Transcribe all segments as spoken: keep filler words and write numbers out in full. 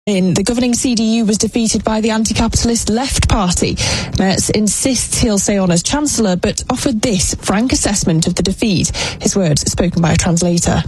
In the governing C D U was defeated by the anti-capitalist Left Party. Merz insists he'll stay on as Chancellor, but offered this frank assessment of the defeat. His words spoken by a translator.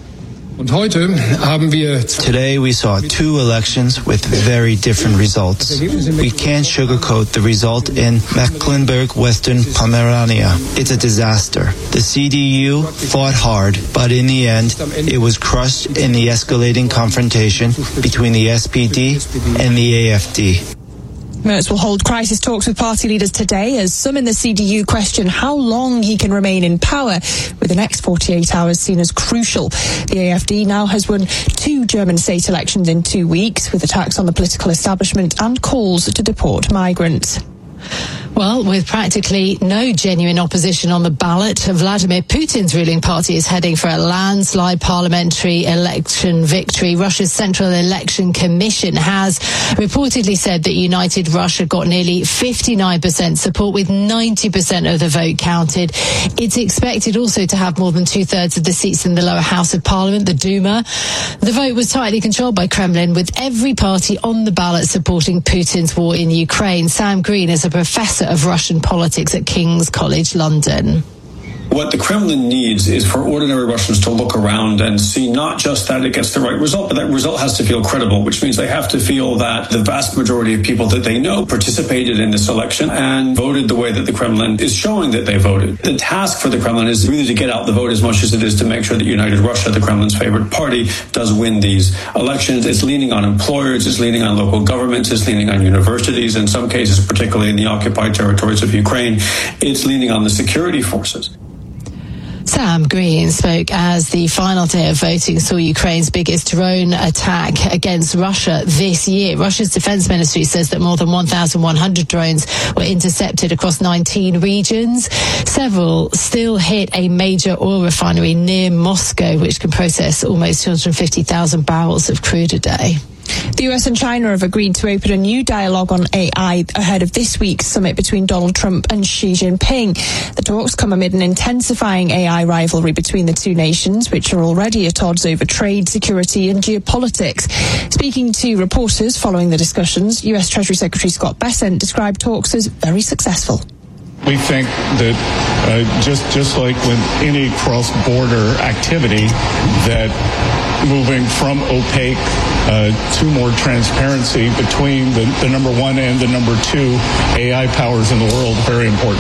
Today we saw two elections with very different results. We can't sugarcoat the result in Mecklenburg-Western Pomerania. It's a disaster. The C D U fought hard, but in the end, it was crushed in the escalating confrontation between the S P D and the A F D. Merz will hold crisis talks with party leaders today as some in the C D U question how long he can remain in power, with the next forty-eight hours seen as crucial. The A F D now has won two German state elections in two weeks, with attacks on the political establishment and calls to deport migrants. Well, with practically no genuine opposition on the ballot, Vladimir Putin's ruling party is heading for a landslide parliamentary election victory. Russia's Central Election Commission has reportedly said that United Russia got nearly fifty-nine percent support, with ninety percent of the vote counted. It's expected also to have more than two-thirds of the seats in the lower house of parliament, the Duma. The vote was tightly controlled by Kremlin, with every party on the ballot supporting Putin's war in Ukraine. Sam Green is a professor of Russian politics at King's College London. What the Kremlin needs is for ordinary Russians to look around and see not just that it gets the right result, but that result has to feel credible, which means they have to feel that the vast majority of people that they know participated in this election and voted the way that the Kremlin is showing that they voted. The task for the Kremlin is really to get out the vote as much as it is to make sure that United Russia, the Kremlin's favorite party, does win these elections. It's leaning on employers, it's leaning on local governments, it's leaning on universities, in some cases, particularly in the occupied territories of Ukraine, it's leaning on the security forces. Sam Green spoke as the final day of voting saw Ukraine's biggest drone attack against Russia this year. Russia's defense ministry says that more than one thousand one hundred drones were intercepted across nineteen regions. Several still hit a major oil refinery near Moscow, which can process almost two hundred fifty thousand barrels of crude a day. The U S and China have agreed to open a new dialogue on A I ahead of this week's summit between Donald Trump and Xi Jinping. The talks come amid an intensifying A I rivalry between the two nations, which are already at odds over trade, security and geopolitics. Speaking to reporters following the discussions, U S Treasury Secretary Scott Bessent described talks as very successful. We think that uh, just just like with any cross-border activity, that moving from opaque uh, to more transparency between the, the number one and the number two A I powers in the world, very important.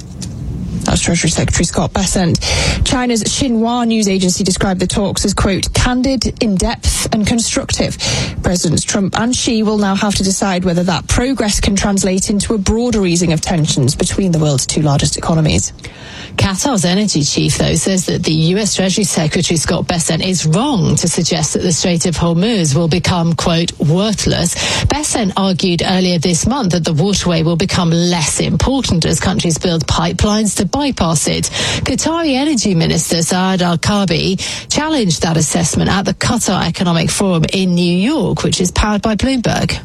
That's Treasury Secretary Scott Bessent. China's Xinhua news agency described the talks as, quote, candid, in-depth and constructive. Presidents Trump and Xi will now have to decide whether that progress can translate into a broader easing of tensions between the world's two largest economies. Qatar's energy chief, though, says that the U S Treasury Secretary Scott Bessent is wrong to suggest that the Strait of Hormuz will become, quote, worthless. Bessent argued earlier this month that the waterway will become less important as countries build pipelines to bypass it. Qatari Energy Minister Saad Al-Kaabi challenged that assessment at the Qatar Economic Forum in New York, which is powered by Bloomberg.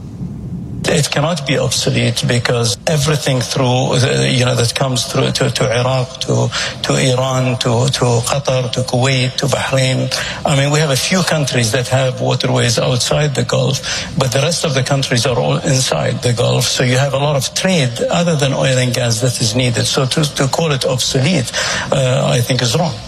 It cannot be obsolete because everything through, you know, that comes through to, to Iraq, to, to Iran, to, to Qatar, to Kuwait, to Bahrain. I mean, we have a few countries that have waterways outside the Gulf, but the rest of the countries are all inside the Gulf. So you have a lot of trade other than oil and gas that is needed. So to, to call it obsolete, uh, I think is wrong.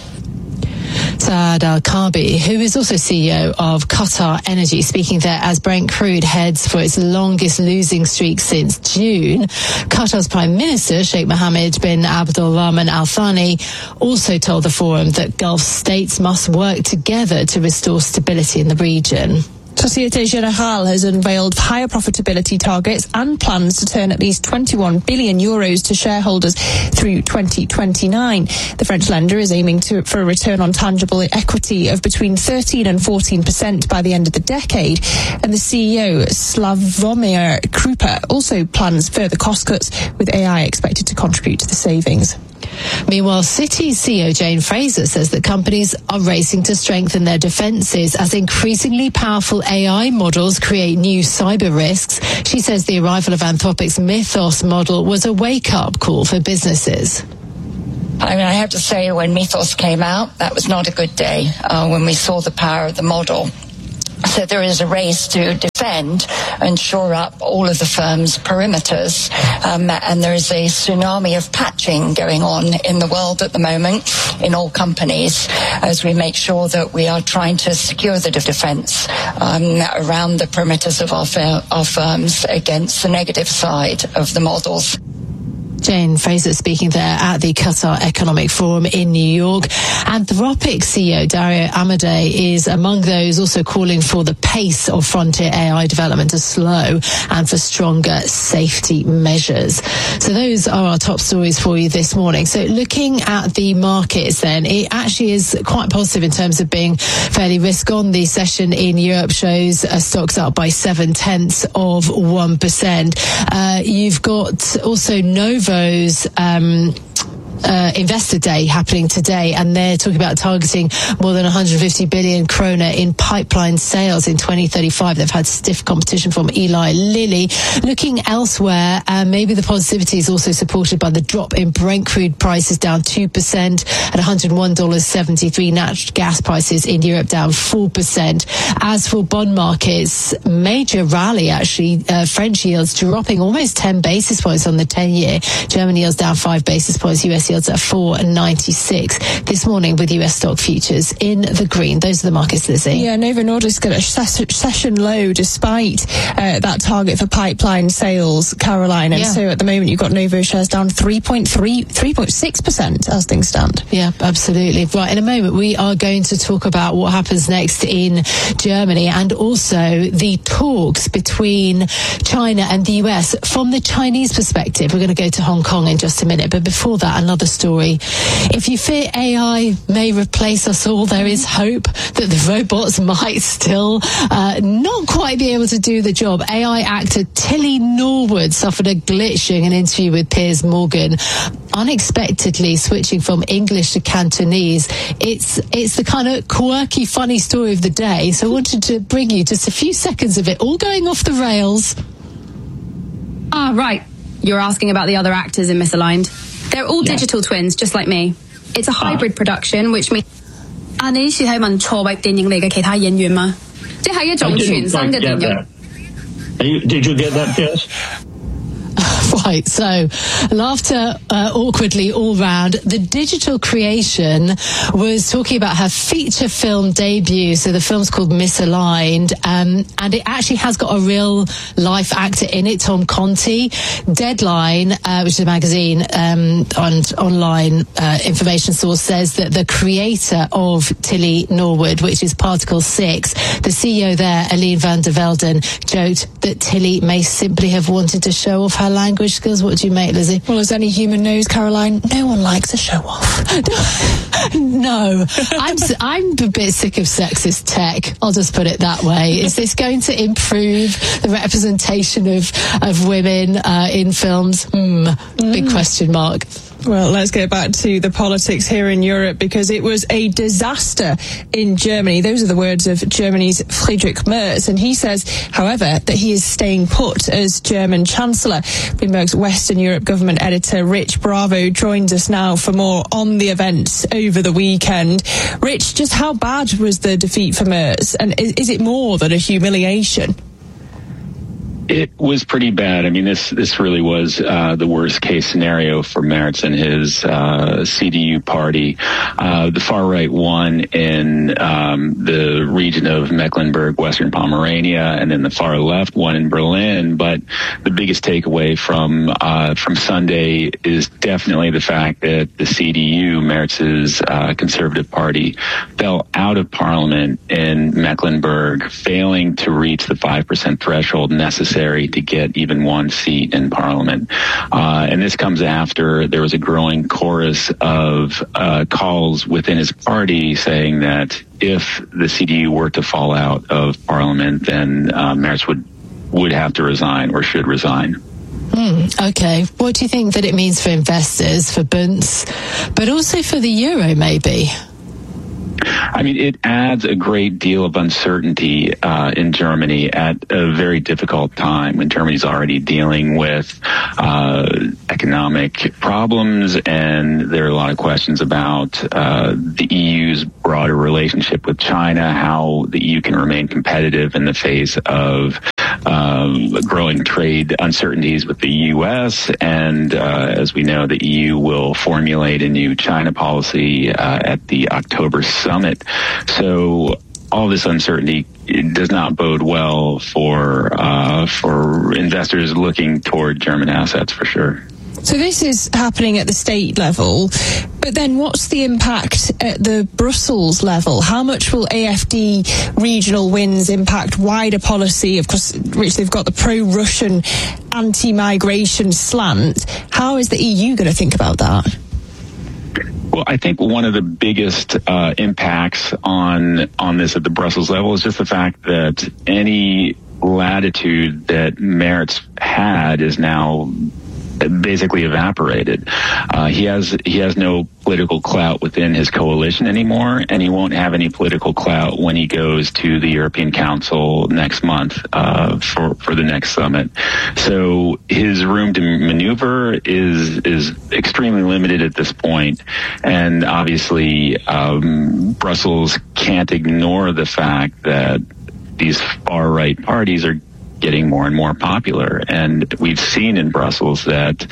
Saad Al-Kaabi, who is also C E O of Qatar Energy, speaking there as Brent crude heads for its longest losing streak since June. Qatar's Prime Minister, Sheikh Mohammed bin Abdulrahman Al Thani, also told the forum that Gulf states must work together to restore stability in the region. Societe Generale has unveiled higher profitability targets and plans to turn at least twenty-one billion euros to shareholders through twenty twenty-nine. The French lender is aiming to, for a return on tangible equity of between thirteen and fourteen percent by the end of the decade. And the C E O, Slavomir Krupa, also plans further cost cuts, with A I expected to contribute to the savings. Meanwhile, Citi's C E O Jane Fraser says that companies are racing to strengthen their defences as increasingly powerful A I models create new cyber risks. She says the arrival of Anthropic's Mythos model was a wake-up call for businesses. I mean, I have to say, when Mythos came out, that was not a good day uh, when we saw the power of the model. So there is a race to defend and shore up all of the firm's perimeters. Um, and there is a tsunami of patching going on in the world at the moment in all companies as we make sure that we are trying to secure the defense um, around the perimeters of our, fir- our firms against the negative side of the models. Jane Fraser speaking there at the Qatar Economic Forum in New York. Anthropic C E O Dario Amodei is among those also calling for the pace of frontier A I development to slow and for stronger safety measures. So those are our top stories for you this morning. So looking at the markets then, it actually is quite positive in terms of being fairly risk on. The session in Europe shows uh, stocks up by seven tenths of one percent. Uh, you've got also Novo Um, Uh, Investor Day happening today, and they're talking about targeting more than one hundred fifty billion kroner in pipeline sales in twenty thirty-five. They've had stiff competition from Eli Lilly. Looking elsewhere, uh, maybe the positivity is also supported by the drop in Brent crude prices down two percent at one hundred one dollars seventy-three. Natural gas prices in Europe down four percent. As for bond markets, major rally actually. Uh, French yields dropping almost ten basis points on the ten-year. German yields down five basis points. U S yields at four ninety-six this morning with U S stock futures in the green. Those are the markets, Lizzie. Yeah, Novo Nordisk got a ses- session low despite uh, that target for pipeline sales, Caroline. And yeah. so at the moment you've got Novo shares down three point three, three point six percent as things stand. Yeah, absolutely. Right, in a moment we are going to talk about what happens next in Germany and also the talks between China and the U S. From the Chinese perspective, we're going to go to Hong Kong in just a minute. But before that, another story. If you fear A I may replace us all, there is hope that the robots might still uh, not quite be able to do the job. A I actor Tilly Norwood suffered a glitch during an interview with Piers Morgan, unexpectedly switching from English to Cantonese. It's it's the kind of quirky, funny story of the day. So I wanted to bring you just a few seconds of it, all going off the rails. Ah, right. You're asking about the other actors in Misaligned. They're all Yeah. digital twins, just like me. It's a hybrid production, which means 啊，你呢次係問錯位電影嚟嘅其他演員嗎？即係一種全新嘅電影。 Did you get that, Piers? Right, so laughter uh, awkwardly all round. The digital creation was talking about her feature film debut. So the film's called Misaligned, um, and it actually has got a real life actor in it, Tom Conti. Deadline, uh, which is a magazine um, and online uh, information source, says that the creator of Tilly Norwood, which is Particle six, the C E O there, Aline van der Velden, joked that Tilly may simply have wanted to show off her language skills. What do you make, Lizzie? Well, as any human knows, Caroline, no one likes a show-off. No, I'm I'm a bit sick of sexist tech. I'll just put it that way. Is this going to improve the representation of of women uh, in films? Hmm, big Mm. question mark. Well, let's get back to the politics here in Europe because it was a disaster in Germany. Those are the words of Germany's Friedrich Merz. And he says, however, that he is staying put as German Chancellor. Bloomberg's Western Europe government editor Rich Bravo joins us now for more on the events over the weekend. Rich, just how bad was the defeat for Merz? And is, is it more than a humiliation? It was pretty bad. I mean, this this really was uh, the worst case scenario for Merz and his uh, C D U party. Uh, the far right won in um, the region of Mecklenburg, Western Pomerania, and then the far left won in Berlin. But the biggest takeaway from uh, from Sunday is definitely the fact that the C D U, Merz's uh, conservative party, fell out of parliament in Mecklenburg, failing to reach the five percent threshold necessary to get even one seat in parliament. Uh, and this comes after there was a growing chorus of uh, calls within his party saying that if the C D U were to fall out of parliament, then uh, Merz would, would have to resign or should resign. Mm, okay. What do you think that it means for investors, for Bunds, but also for the euro maybe? I mean, it adds a great deal of uncertainty uh, in Germany at a very difficult time when Germany's already dealing with uh, economic problems, and there are a lot of questions about uh, the E U's broader relationship with China, how the E U can remain competitive in the face of um, growing trade uncertainties with the U S, and uh, as we know, the E U will formulate a new China policy uh, at the October summit. So all this uncertainty does not bode well for uh, for investors looking toward German assets, for sure. So this is happening at the state level, but then what's the impact at the Brussels level? How much will A F D regional wins impact wider policy? Of course, Rich, they've got the pro-Russian anti-migration slant. How is the E U going to think about that? Well, I think one of the biggest uh, impacts on on this at the Brussels level is just the fact that any latitude that Merz had is now basically evaporated. Uh, he has he has no political clout within his coalition anymore, and he won't have any political clout when he goes to the European Council next month uh, for for the next summit. So his room to maneuver is is extremely limited at this point, and obviously um, Brussels can't ignore the fact that these far right parties are getting more and more popular, and we've seen in Brussels that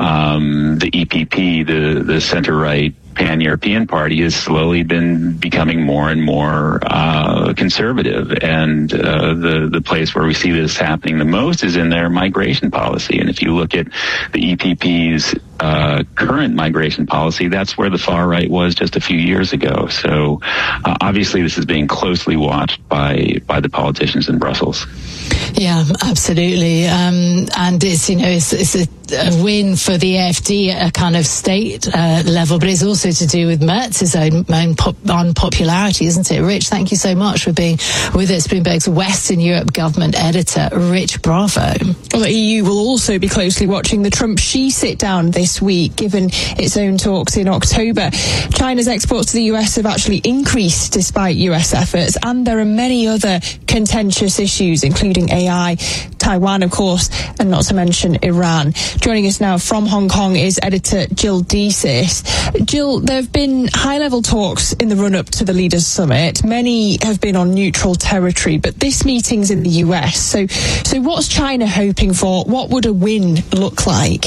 um, the E P P, the the center-right Pan-European Party, has slowly been becoming more and more uh, conservative, and uh, the the place where we see this happening the most is in their migration policy. And if you look at the E P P's uh, current migration policy, that's where the far right was just a few years ago. So uh, obviously, this is being closely watched by by the politicians in Brussels. Yeah, absolutely. Um, and it's, you know, it's, it's a, a win for the A F D at a kind of state uh, level, but it's also to do with Merz's own, own pop, unpopularity, isn't it? Rich, thank you so much for being with us. Bloomberg's Western Europe government editor, Rich Bravo. Well, the E U will also be closely watching the Trump-Xi sit-down this week, given its own talks in October. China's exports to the U S have actually increased despite U S efforts, and there are many other contentious issues, including A I, Taiwan, of course, and not to mention Iran. Joining us now from Hong Kong is editor Jill Desis. Jill, there have been high-level talks in the run-up to the Leaders' Summit. Many have been on neutral territory, but this meeting's in the U S. So, so what's China hoping for? What would a win look like?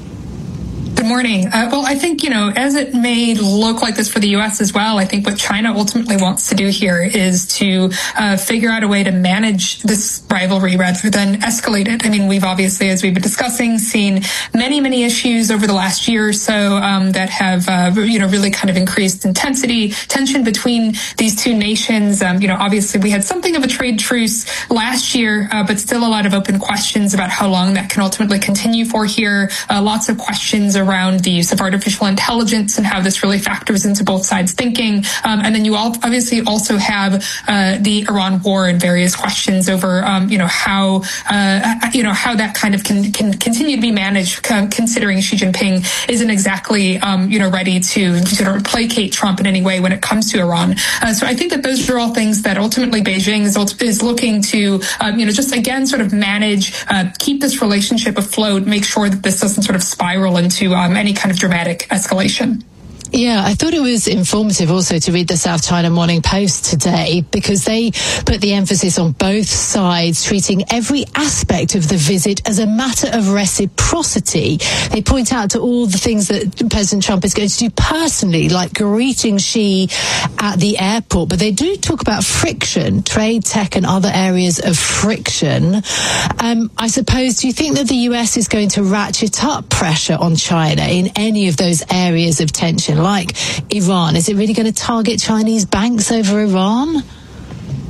Good morning. Uh, well, I think, you know, as it may look like this for the U S as well, I think what China ultimately wants to do here is to uh, figure out a way to manage this rivalry rather than escalate it. I mean, we've obviously, as we've been discussing, seen many, many issues over the last year or so um, that have, uh, you know, really kind of increased intensity, tension between these two nations. Um, you know, obviously we had something of a trade truce last year, uh, but still a lot of open questions about how long that can ultimately continue for here. Uh, lots of questions around around the use of artificial intelligence and how this really factors into both sides' thinking. Um, and then you all obviously also have uh, the Iran war and various questions over, um, you know, how, uh, you know, how that kind of can, can continue to be managed, considering Xi Jinping isn't exactly, um, you know, ready to sort of placate Trump in any way when it comes to Iran. Uh, so I think that those are all things that ultimately Beijing is, is looking to, um, you know, just again sort of manage, uh, keep this relationship afloat, make sure that this doesn't sort of spiral into um, any kind of dramatic escalation. Yeah, I thought it was informative also to read the South China Morning Post today, because they put the emphasis on both sides treating every aspect of the visit as a matter of reciprocity. They point out to all the things that President Trump is going to do personally, like greeting Xi at the airport. But they do talk about friction, trade, tech, and other areas of friction. Um, I suppose, do you think that the U S is going to ratchet up pressure on China in any of those areas of tension? Like Iran, is it really going to target Chinese banks over Iran?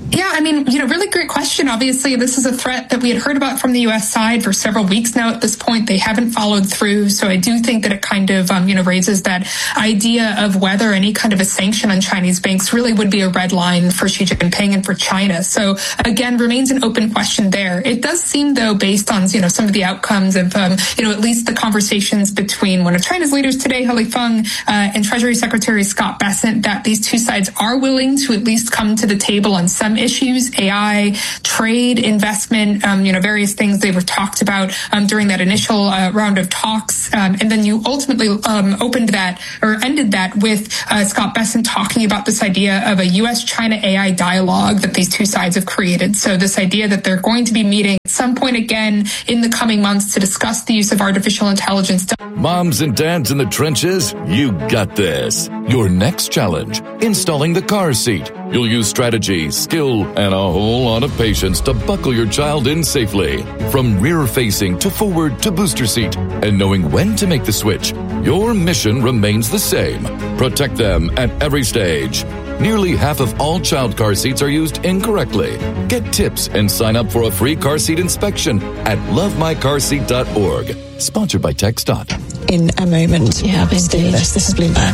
Yeah, I mean, you know, really great question. Obviously, this is a threat that we had heard about from the U S side for several weeks now at this point. They haven't followed through. So I do think that it kind of, um, you know, raises that idea of whether any kind of a sanction on Chinese banks really would be a red line for Xi Jinping and for China. So again, remains an open question there. It does seem, though, based on, you know, some of the outcomes of, um, you know, at least the conversations between one of China's leaders today, He Lifeng, uh, and Treasury Secretary Scott Bessent, that these two sides are willing to at least come to the table on some issues, A I, trade, investment, um, you know, various things they were talked about um, during that initial uh, round of talks. Um, and then you ultimately um, opened that or ended that with uh, Scott Bessent talking about this idea of a U S China A I dialogue that these two sides have created. So this idea that they're going to be meeting at some point again in the coming months to discuss the use of artificial intelligence. Moms and dads in the trenches, you got this. Your next challenge, installing the car seat. You'll use strategy, skill, and a whole lot of patience to buckle your child in safely. From rear-facing to forward to booster seat. And knowing when to make the switch, your mission remains the same. Protect them at every stage. Nearly half of all child car seats are used incorrectly. Get tips and sign up for a free car seat inspection at love my car seat dot org. Sponsored by TechStop. In a moment. Yeah, stay with us. This is Bloomberg.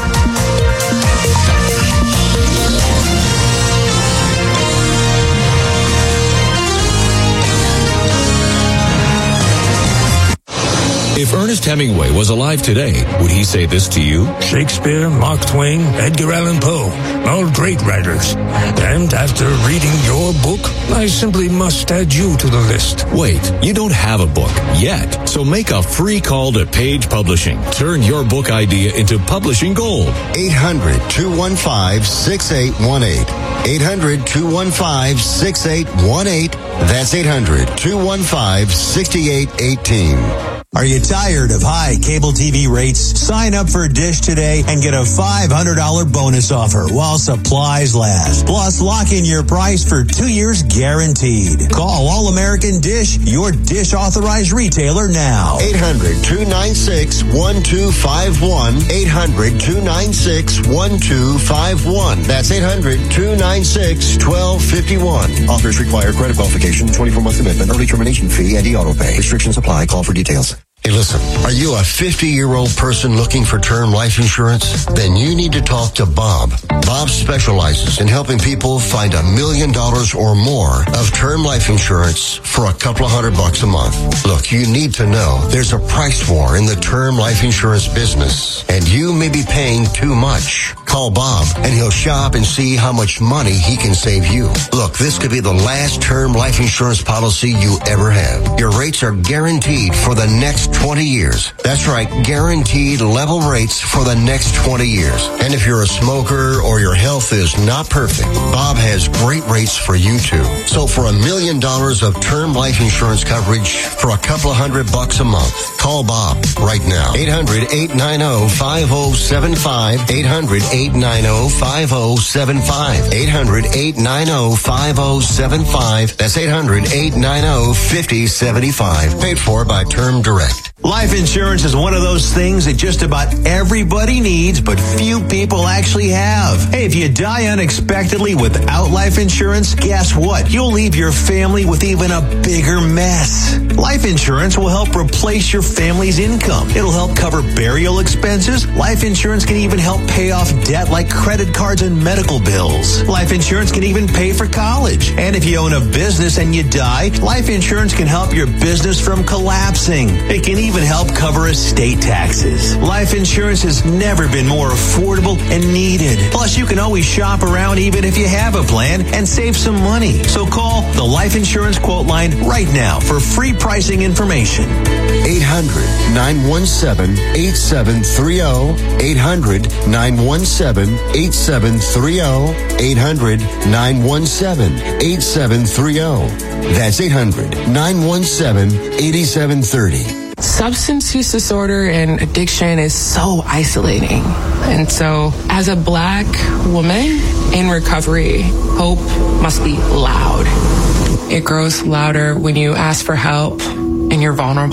If Ernest Hemingway was alive today, would he say this to you? Shakespeare, Mark Twain, Edgar Allan Poe, all great writers. And after reading your book, I simply must add you to the list. Wait, you don't have a book yet, so make a free call to Page Publishing. Turn your book idea into publishing gold. eight hundred, two one five, six eight one eight. eight hundred, two one five, six eight one eight. That's eight hundred, two one five, six eight one eight. Are you tired of high cable T V rates? Sign up for Dish today and get a five hundred dollars bonus offer while supplies last. Plus, lock in your price for two years guaranteed. Call All American Dish, your Dish authorized retailer now. eight hundred, two nine six, one two five one. eight hundred, two nine six, one two five one. That's eight hundred, two nine six, one two five one. Offers require credit qualification, twenty-four month commitment, early termination fee, and e-auto pay. Restrictions apply. Call for details. Hey, listen, are you a fifty-year-old person looking for term life insurance? Then you need to talk to Bob. Bob specializes in helping people find a million dollars or more of term life insurance for a couple of hundred bucks a month. Look, you need to know there's a price war in the term life insurance business, and you may be paying too much. Call Bob, and he'll shop and see how much money he can save you. Look, this could be the last term life insurance policy you ever have. Your rates are guaranteed for the next twenty years. That's right, guaranteed level rates for the next twenty years. And if you're a smoker or your health is not perfect, Bob has great rates for you too. So for a million dollars of term life insurance coverage for a couple of hundred bucks a month, call Bob right now. eight hundred, eight nine zero, five zero seven five. eight hundred, eight nine zero, five zero seven five. eight hundred, eight nine zero, five zero seven five. That's eight hundred, eight nine zero, five zero seven five. Paid for by Term Direct. Life insurance is one of those things that just about everybody needs, but few people actually have. Hey, if you die unexpectedly without life insurance, guess what? You'll leave your family with even a bigger mess. Life insurance will help replace your family's income. It'll help cover burial expenses. Life insurance can even help pay off debt like credit cards and medical bills. Life insurance can even pay for college. And if you own a business and you die, life insurance can help your business from collapsing. It can even even help cover estate taxes. Life insurance has never been more affordable and needed. Plus, you can always shop around even if you have a plan and save some money. So call the Life Insurance Quote Line right now for free pricing information. eight hundred, nine one seven, eight seven three zero. eight hundred, nine one seven, eight seven three zero. eight hundred, nine one seven, eight seven three zero. That's eight hundred, nine one seven, eight seven three zero. Substance use disorder and addiction is so isolating. And so as a Black woman in recovery, hope must be loud. It grows louder when you ask for help and you're vulnerable.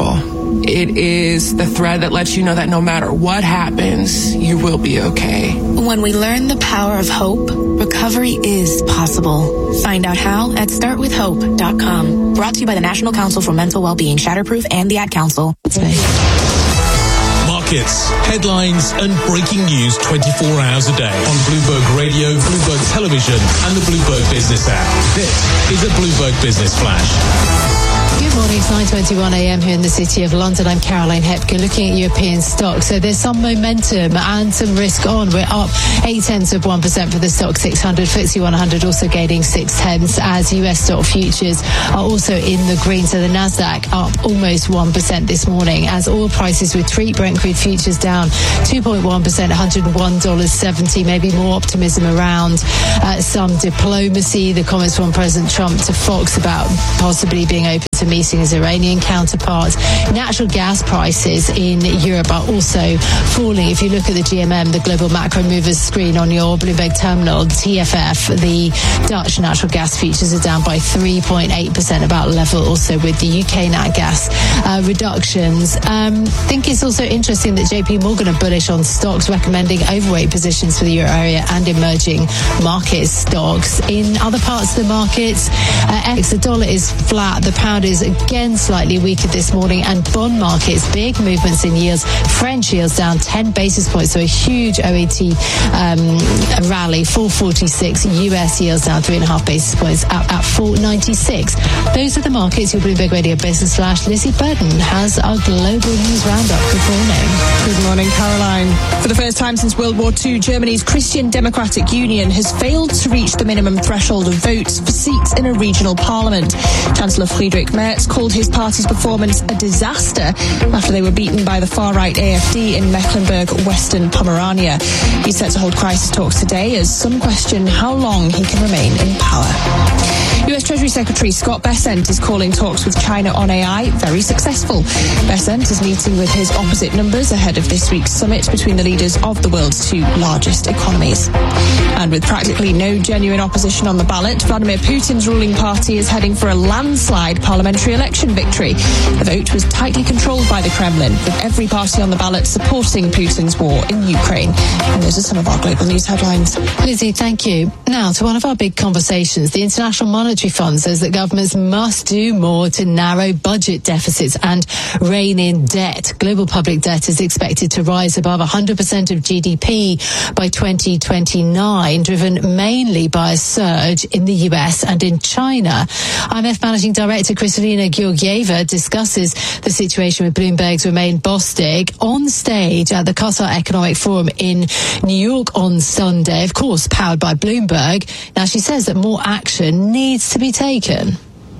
It is the thread that lets you know that no matter what happens, you will be okay. When we learn the power of hope, recovery is possible. Find out how at start with hope dot com. Brought to you by the National Council for Mental Wellbeing, Shatterproof, and the Ad Council. Markets, headlines, and breaking news twenty-four hours a day on Bloomberg Radio, Bloomberg Television, and the Bloomberg Business app. This is a Bloomberg Business Flash. Good morning, it's nine twenty-one a.m. here in the city of London. I'm Caroline Hepker, looking at European stocks. So there's some momentum and some risk on. We're up eight tenths of one percent for the stock six hundred. F T S E one hundred also gaining six tenths as U S stock futures are also in the green. So the Nasdaq up almost one percent this morning as oil prices retreat. Brent crude futures down two point one percent, one hundred one dollars seventy. Maybe more optimism around uh, some diplomacy. The comments from President Trump to Fox about possibly being open to meeting his Iranian counterpart. Natural gas prices in Europe are also falling. If you look at the G M M, the global macro movers screen on your Bloomberg terminal, T F F, the Dutch natural gas futures are down by three point eight percent, about level also with the U K nat gas uh, reductions. Um, I think it's also interesting that J P Morgan are bullish on stocks, recommending overweight positions for the euro area and emerging market stocks. In other parts of the markets, uh, the dollar is flat, the pound is again slightly weaker this morning, and bond markets, big movements in yields. French yields down ten basis points, so a huge O A T um, rally, four forty-six. U S yields down three and a half basis points at, at four ninety-six. Those are the markets. Your Bloomberg Radio Business Flash. Lizzie Burton has our global news roundup. Good morning. Good morning, Caroline. For the first time since World War Two, Germany's Christian Democratic Union has failed to reach the minimum threshold of votes for seats in a regional parliament. Chancellor Friedrich Merz called his party's performance a disaster after they were beaten by the far-right A F D in Mecklenburg-Western Pomerania. He's set to hold crisis talks today as some question how long he can remain in power. U S Treasury Secretary Scott Bessent is calling talks with China on A I very successful. Bessent is meeting with his opposite numbers ahead of this week's summit between the leaders of the world's two largest economies. And with practically no genuine opposition on the ballot, Vladimir Putin's ruling party is heading for a landslide parliamentary election victory. The vote was tightly controlled by the Kremlin, with every party on the ballot supporting Putin's war in Ukraine. And those are some of our global news headlines. Lizzie, thank you. Now to one of our big conversations. The International Monetary Fund says that governments must do more to narrow budget deficits and rein in debt. Global public debt is expected to rise above one hundred percent of G D P by twenty twenty-nine, driven mainly by a surge in the U S and in China. I M F Managing Director Kristalina Georgieva discusses the situation with Bloomberg's Romain Bostic on stage at the Qatar Economic Forum in New York on Sunday, of course powered by Bloomberg. Now she says that more action needs to be taken.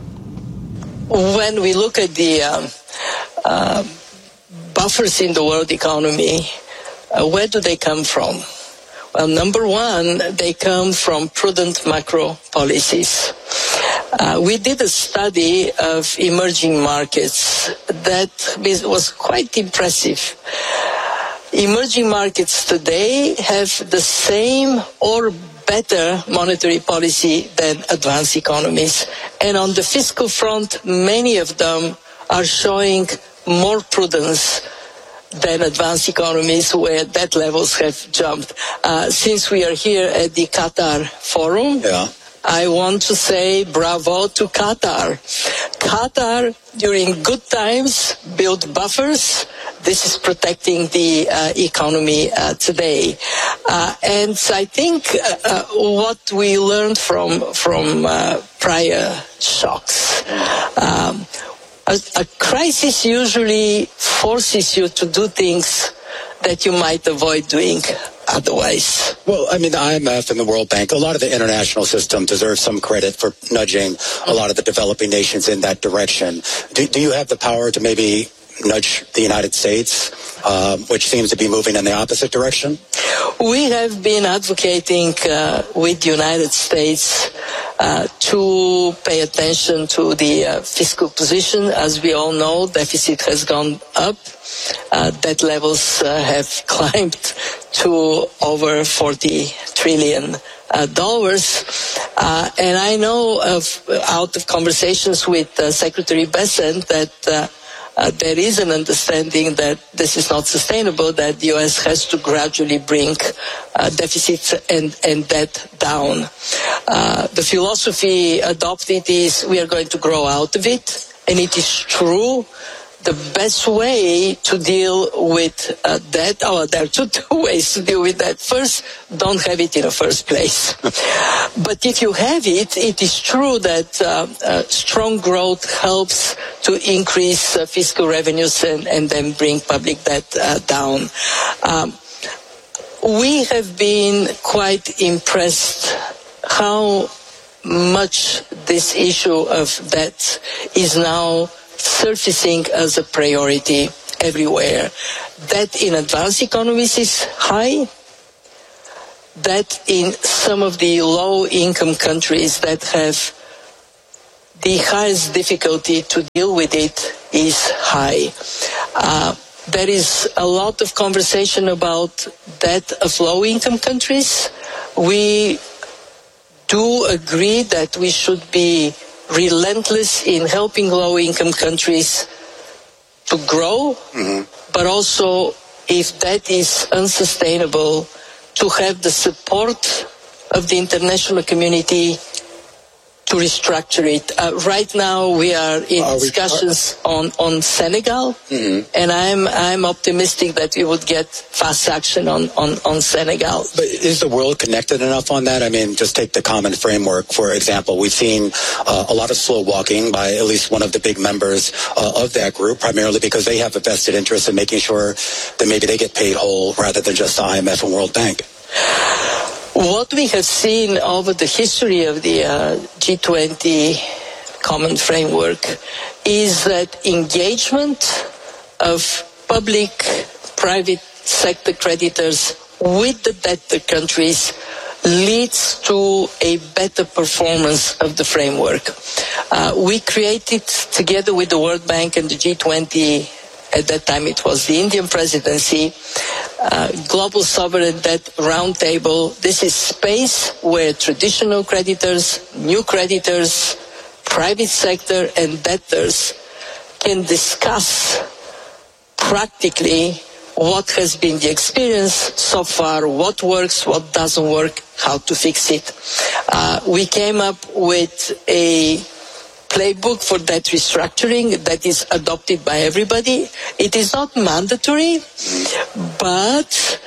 When we look at the um, uh, buffers in the world economy, uh, where do they come from? Well, number one, they come from prudent macro policies. Uh, we did a study of emerging markets that was quite impressive. Emerging markets today have the same or better monetary policy than advanced economies. And on the fiscal front, many of them are showing more prudence than advanced economies where debt levels have jumped. Uh, since we are here at the Qatar Forum, yeah. I want to say bravo to Qatar. Qatar, during good times, built buffers. This is protecting the uh, economy uh, today. Uh, and I think uh, uh, what we learned from, from uh, prior shocks, um, a, a crisis usually forces you to do things that you might avoid doing otherwise. Well, I mean, the I M F and the World Bank, a lot of the international system deserves some credit for nudging a lot of the developing nations in that direction. Do, do you have the power to maybe nudge the United States, uh, which seems to be moving in the opposite direction? We have been advocating uh, with the United States uh, to pay attention to the uh, fiscal position. As we all know, deficit has gone up. Uh, debt levels uh, have climbed to over forty trillion uh, dollars. Uh, and I know of, out of conversations with uh, Secretary Bessent that uh, uh, there is an understanding that this is not sustainable, that the U S has to gradually bring uh, deficits and, and debt down. Uh, the philosophy adopted is we are going to grow out of it, and it is true. The best way to deal with uh, that, oh, there are two, two ways to deal with that. First, don't have it in the first place. But if you have it, it is true that uh, uh, strong growth helps to increase uh, fiscal revenues and, and then bring public debt uh, down. Um, we have been quite impressed how much this issue of debt is now surfacing as a priority everywhere. That in advanced economies is high. That in some of the low-income countries that have the highest difficulty to deal with it is high. Uh, there is a lot of conversation about debt of low-income countries. We do agree that we should be relentless in helping low-income countries to grow, mm-hmm. but also, if that is unsustainable, to have the support of the international community to restructure it. Uh, right now, we are in are discussions we, are, on, on Senegal, mm-hmm. and I'm I'm optimistic that we would get fast action on, on, on Senegal. But is the world connected enough on that? I mean, just take the common framework, for example. We've seen uh, a lot of slow walking by at least one of the big members uh, of that group, primarily because they have a vested interest in making sure that maybe they get paid whole rather than just the I M F and World Bank. What we have seen over the history of the uh, G twenty common framework is that engagement of public-private sector creditors with the debtor countries leads to a better performance of the framework. Uh, we created, together with the World Bank and the G twenty, at that time it was the Indian presidency, uh, Global Sovereign Debt Roundtable. This is space where traditional creditors, new creditors, private sector and debtors can discuss practically what has been the experience so far, what works, what doesn't work, how to fix it. Uh, we came up with a playbook for debt restructuring that is adopted by everybody. It is not mandatory, but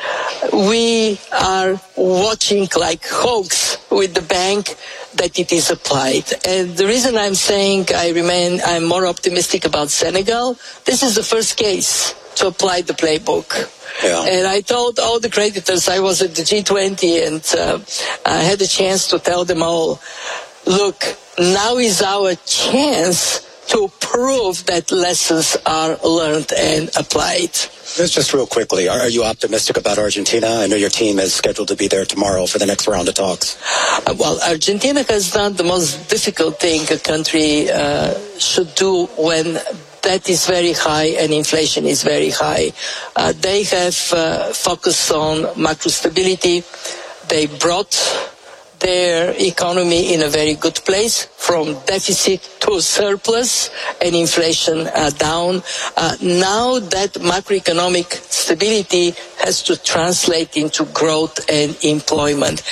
we are watching like hawks with the bank that it is applied. And the reason I'm saying I remain, I'm more optimistic about Senegal, this is the first case to apply the playbook. Yeah. And I told all the creditors, I was at the G twenty and uh, I had a chance to tell them all, look, now is our chance to prove that lessons are learned and applied. Just, just real quickly, are, are you optimistic about Argentina? I know your team is scheduled to be there tomorrow for the next round of talks. Uh, well, Argentina has done the most difficult thing a country uh, should do when debt is very high and inflation is very high. Uh, they have uh, focused on macro stability. They brought their economy in a very good place, from deficit to surplus and inflation uh, down. Uh, now that macroeconomic stability has to translate into growth and employment.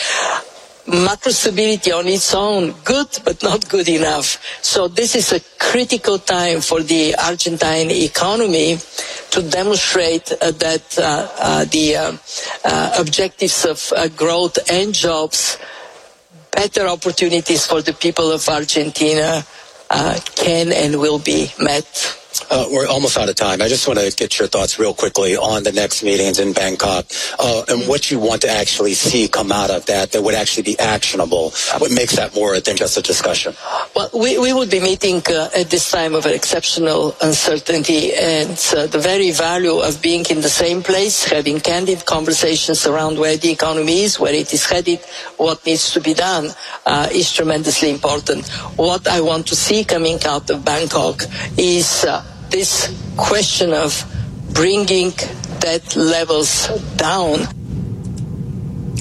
Macro stability on its own, good, but not good enough. So this is a critical time for the Argentine economy to demonstrate uh, that uh, uh, the uh, uh, objectives of uh, growth and jobs, better opportunities for the people of Argentina uh, can and will be met. Uh, we're almost out of time. I just want to get your thoughts real quickly on the next meetings in Bangkok uh, and what you want to actually see come out of that that would actually be actionable. What makes that more than just a discussion? Well, we, we would be meeting uh, at this time of exceptional uncertainty, and uh, the very value of being in the same place, having candid conversations around where the economy is, where it is headed, what needs to be done, uh, is tremendously important. What I want to see coming out of Bangkok is uh, this question of bringing debt levels down.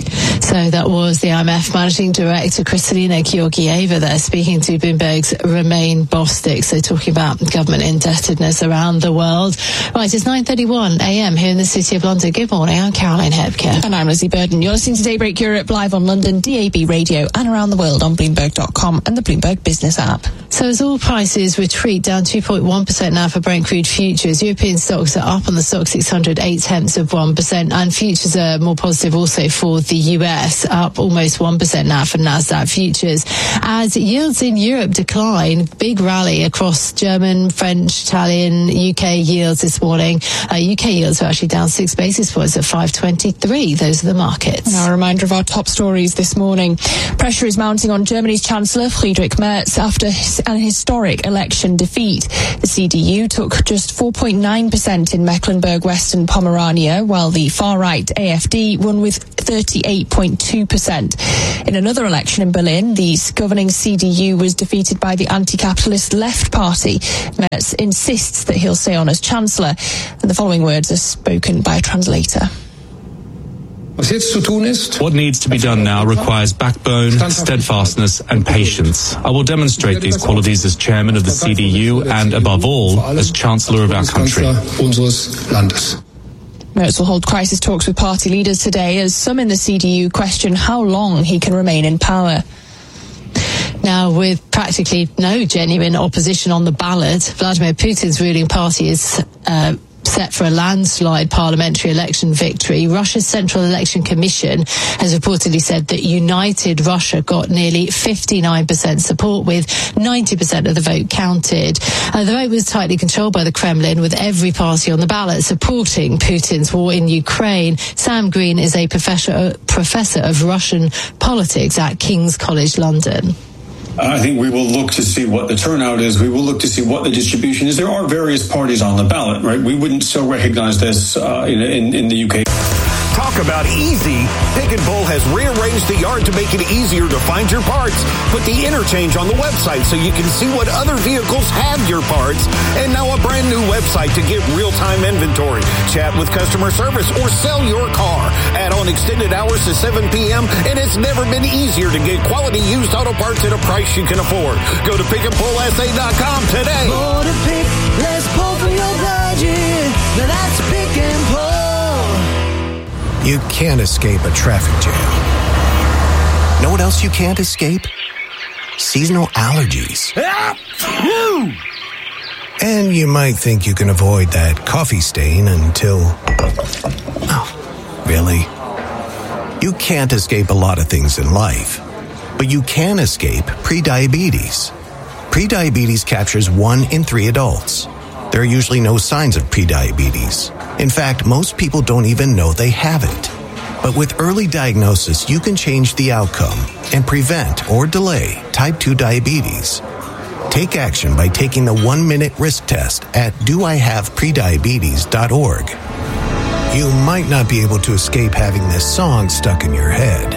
So that was the I M F Managing Director Kristalina Georgieva there speaking to Bloomberg's Romain Bostic, so talking about government indebtedness around the world. Right, it's nine thirty-one a m here in the City of London. Good morning, I'm Caroline Hebke. And I'm Lizzie Burden. You're listening to Daybreak Europe live on London, D A B Radio and around the world on Bloomberg dot com and the Bloomberg Business app. So as oil prices retreat down two point one percent now for Brent crude futures, European stocks are up on the stock six hundred, eight tenths of one percent, and futures are more positive also for the U S, up almost one percent now for Nasdaq futures. As yields in Europe decline, big rally across German, French, Italian, U K yields this morning. Uh, U K yields are actually down six basis points at five twenty-three. Those are the markets. Now a reminder of our top stories this morning. Pressure is mounting on Germany's Chancellor Friedrich Merz after an historic election defeat. The C D U took just four point nine percent in Mecklenburg-Western Pomerania, while the far-right A F D won with thirty-eight point two percent. In another election in Berlin, the governing C D U was defeated by the anti-capitalist Left Party. Merz insists that he'll stay on as Chancellor, and the following words are spoken by a translator. What needs to be done now requires backbone, steadfastness and patience. I will demonstrate these qualities as chairman of the C D U and, above all, as Chancellor of our country. Merz will hold crisis talks with party leaders today as some in the C D U question how long he can remain in power. Now, with practically no genuine opposition on the ballot, Vladimir Putin's ruling party is uh, set for a landslide parliamentary election victory. Russia's Central Election Commission has reportedly said that United Russia got nearly fifty-nine percent support, with ninety percent of the vote counted. Uh, the vote was tightly controlled by the Kremlin, with every party on the ballot supporting Putin's war in Ukraine. Sam Green is a professor, professor of Russian politics at King's College London. I think we will look to see what the turnout is. We will look to see what the distribution is. There are various parties on the ballot, right? We wouldn't still recognize this uh, in, in, in the U K. Talk about easy. Pick and Pull has rearranged the yard to make it easier to find your parts. Put the interchange on the website so you can see what other vehicles have your parts. And now a brand new website to get real-time inventory. Chat with customer service or sell your car. Add on extended hours to seven p.m. and it's never been easier to get quality used auto parts at a price you can afford. Go to pick and pull s a dot com today. More to pick, let's pull from your budget. Now that's Pick and Pull. You can't escape a traffic jam. Know what else you can't escape? Seasonal allergies. And you might think you can avoid that coffee stain until... Oh, really? You can't escape a lot of things in life, but you can escape prediabetes. Prediabetes captures one in three adults. There are usually no signs of prediabetes. In fact, most people don't even know they have it. But with early diagnosis, you can change the outcome and prevent or delay type two diabetes. Take action by taking the one-minute risk test at do I have prediabetes dot org. You might not be able to escape having this song stuck in your head,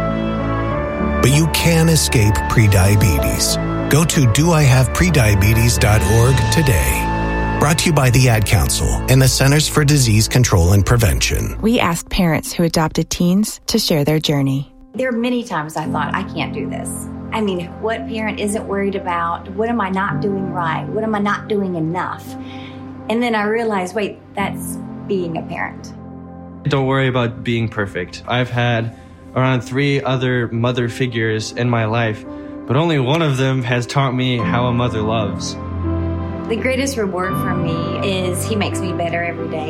but you can escape prediabetes. Go to do I have prediabetes dot org today. Brought to you by the Ad Council and the Centers for Disease Control and Prevention. We asked parents who adopted teens to share their journey. There are many times I thought, I can't do this. I mean, what parent isn't worried about? What am I not doing right? What am I not doing enough? And then I realized, wait, that's being a parent. Don't worry about being perfect. I've had around three other mother figures in my life, but only one of them has taught me how a mother loves. The greatest reward for me is he makes me better every day.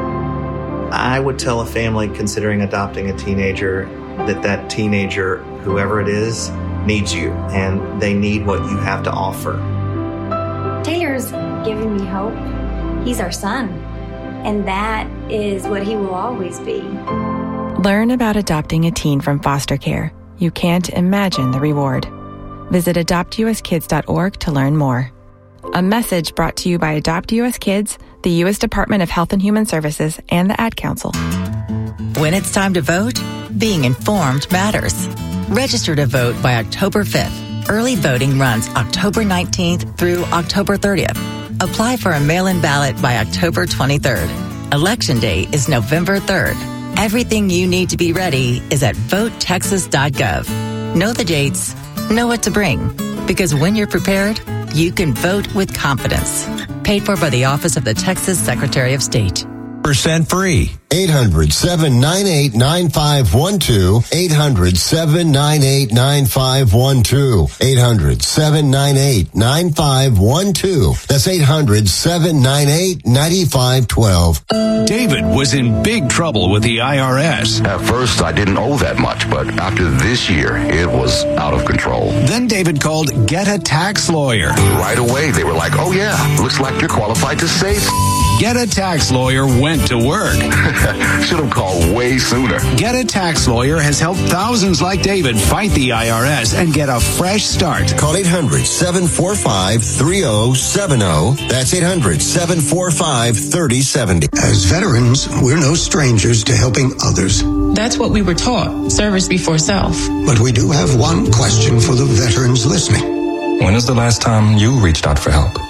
I would tell a family considering adopting a teenager that that teenager, whoever it is, needs you, and they need what you have to offer. Taylor's giving me hope. He's our son, and that is what he will always be. Learn about adopting a teen from foster care. You can't imagine the reward. Visit adopt u s kids dot org to learn more. A message brought to you by Adopt U S Kids, the U S Department of Health and Human Services, and the Ad Council. When it's time to vote, being informed matters. Register to vote by October fifth. Early voting runs October nineteenth through October thirtieth. Apply for a mail-in ballot by October twenty-third. Election day is November third. Everything you need to be ready is at vote texas dot gov. Know the dates, know what to bring. Because when you're prepared, you can vote with confidence. Paid for by the Office of the Texas Secretary of State. Percent free. eight hundred, seven nine eight, nine five one two. eight hundred, seven nine eight, nine five one two. eight hundred, seven nine eight, nine five one two. That's eight hundred, seven nine eight, nine five one two. David was in big trouble with the I R S. At first, I didn't owe that much, but after this year, it was out of control. Then David called Get a Tax Lawyer. Right away, they were like, oh yeah, looks like you're qualified to save. Get a Tax Lawyer went to work. Should have called way sooner. Get a Tax Lawyer has helped thousands like David fight the I R S and get a fresh start. Call eight hundred, seven four five, three oh seven oh. That's eight hundred, seven four five, three oh seven oh. As veterans, we're no strangers to helping others. That's what we were taught, service before self. But we do have one question for the veterans listening. When is the last time you reached out for help?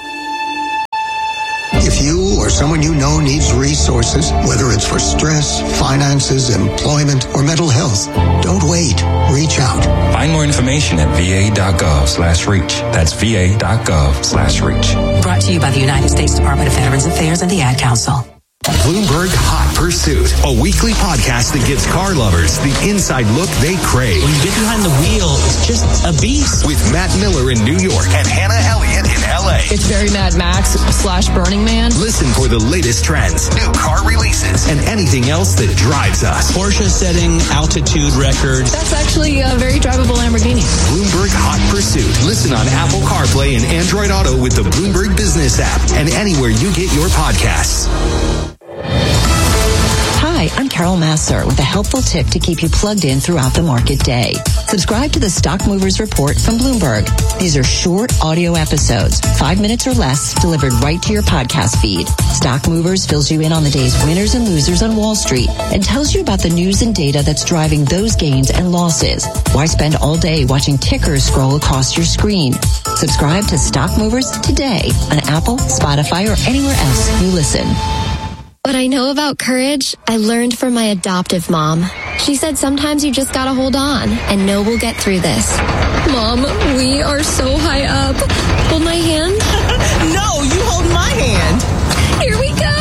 If you or someone you know needs resources, whether it's for stress, finances, employment, or mental health, don't wait. Reach out. Find more information at va.gov slash reach. That's va.gov slash reach. Brought to you by the United States Department of Veterans Affairs and the Ad Council. Bloomberg Hot Pursuit, a weekly podcast that gives car lovers the inside look they crave. When you get behind the wheel, it's just a beast. With Matt Miller in New York and Hannah Elliott in L A. It's very Mad Max slash Burning Man. Listen for the latest trends, new car releases, and anything else that drives us. Porsche setting altitude records. That's actually a very drivable Lamborghini. Bloomberg Hot Pursuit. Listen on Apple CarPlay and Android Auto with the Bloomberg Business app and anywhere you get your podcasts. Hi, I'm Carol Masser with a helpful tip to keep you plugged in throughout the market day. Subscribe to the Stock Movers Report from Bloomberg. These are short audio episodes, five minutes or less, delivered right to your podcast feed. Stock Movers fills you in on the day's winners and losers on Wall Street and tells you about the news and data that's driving those gains and losses. Why spend all day watching tickers scroll across your screen? Subscribe to Stock Movers today on Apple, Spotify, or anywhere else you listen. What I know about courage, I learned from my adoptive mom. She said sometimes you just gotta hold on and know we'll get through this. Mom, we are so high up. Hold my hand. No, you hold my hand. Here we go.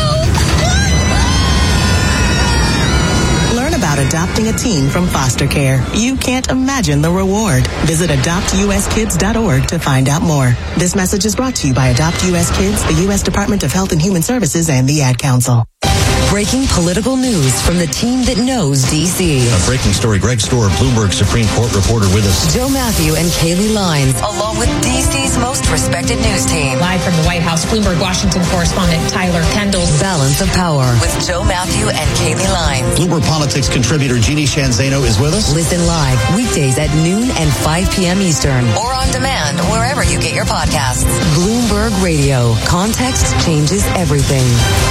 Learn about adopting a teen from foster care. You can't imagine the reward. Visit adopt u s kids dot org to find out more. This message is brought to you by Adopt U S Kids, the U S Department of Health and Human Services, and the Ad Council. Breaking political news from the team that knows D C. A breaking story. Greg Storer, Bloomberg Supreme Court reporter with us. Joe Matthew and Kaylee Lines, along with D C's most respected news team. Live from the White House, Bloomberg Washington correspondent Tyler Kendall. Balance of Power with Joe Matthew and Kaylee Lines. Bloomberg Politics contributor Jeannie Shanzano is with us. Listen live weekdays at noon and five p.m. Eastern. Or on demand wherever you get your podcasts. Bloomberg Radio. Context changes everything.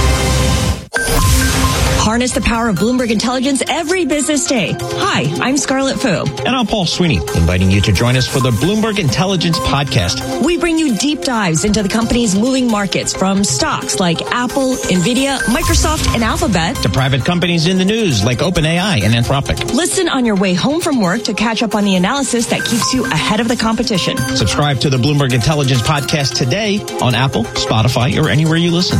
Harness the power of Bloomberg Intelligence every business day. Hi, I'm Scarlett Fu. And I'm Paul Sweeney, inviting you to join us for the Bloomberg Intelligence Podcast. We bring you deep dives into the company's moving markets, from stocks like Apple, Nvidia, Microsoft, and Alphabet, to private companies in the news like OpenAI and Anthropic. Listen on your way home from work to catch up on the analysis that keeps you ahead of the competition. Subscribe to the Bloomberg Intelligence Podcast today on Apple, Spotify, or anywhere you listen.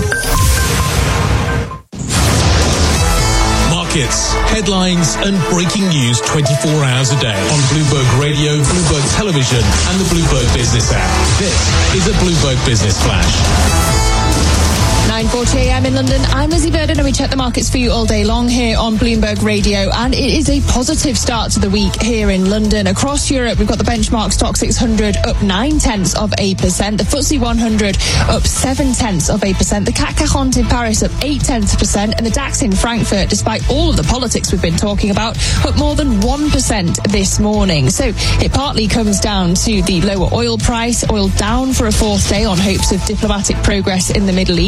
Markets, headlines, and breaking news twenty-four hours a day on Bloomberg Radio, Bloomberg Television, and the Bloomberg Business app. This is a Bloomberg Business Flash. nine forty a.m. in London. I'm Lizzie Burden, and we check the markets for you all day long here on Bloomberg Radio. And it is a positive start to the week here in London. Across Europe, we've got the benchmark Stock six hundred up nine tenths of a percent. The F T S E one hundred up seven tenths of a percent. The C A C quarante in Paris up eight tenths of a percent. And the DAX in Frankfurt, despite all of the politics we've been talking about, up more than one percent this morning. So it partly comes down to the lower oil price. Oil down for a fourth day on hopes of diplomatic progress in the Middle East. Brent